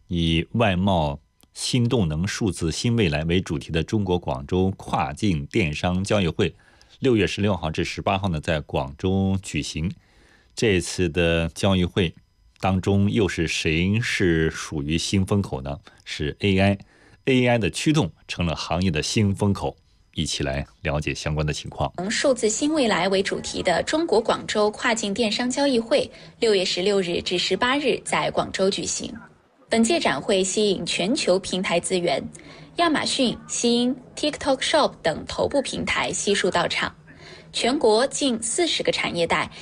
以外贸新动能、数字新未来为主题的中国广州跨境电商交易会，6月16号至18号呢在广州举行。这次的交易会当中，又是谁是属于新风口呢？是 AI 的驱动成了行业的新风口。一起来了解相关的情况。 数字新未来为主题的中国广州跨境电商交易会6月16日至18日在广州举行。本届展会吸引全球平台资源，亚马逊、西音、TikTok Shop 等头部平台悉数到场。全国近40个产业带